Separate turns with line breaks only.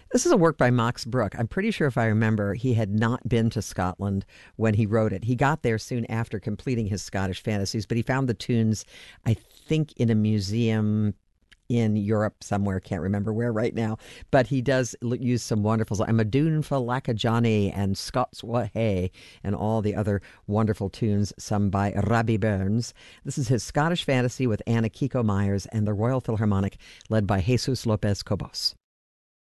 This is a work by Max Bruch. I'm pretty sure, if I remember, he had not been to Scotland when he wrote it. He got there soon after completing his Scottish fantasies, but he found the tunes, I think, in a museum in Europe somewhere. Can't remember where right now. But he does use some wonderful. I'm a Dune for Johnny and Scots Wha Hey and all the other wonderful tunes sung by Robbie Burns. This is his Scottish fantasy with Anna Kiko Myers and the Royal Philharmonic led by Jesus Lopez Cobos.